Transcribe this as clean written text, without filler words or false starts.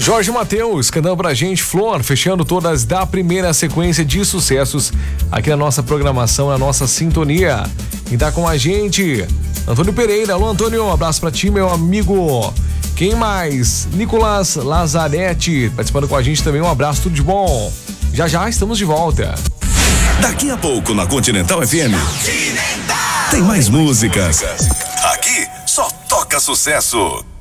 Jorge Mateus cantando pra gente Flor, fechando todas da primeira sequência de sucessos aqui na nossa programação, na nossa sintonia. Quem tá com a gente? Antônio Pereira. Alô, Antônio, um abraço pra ti, meu amigo. Quem mais? Nicolas Lazarete participando com a gente também, um abraço, tudo de bom. Já já estamos de volta. Daqui a pouco na Continental FM tem mais músicas. Aqui só toca sucesso.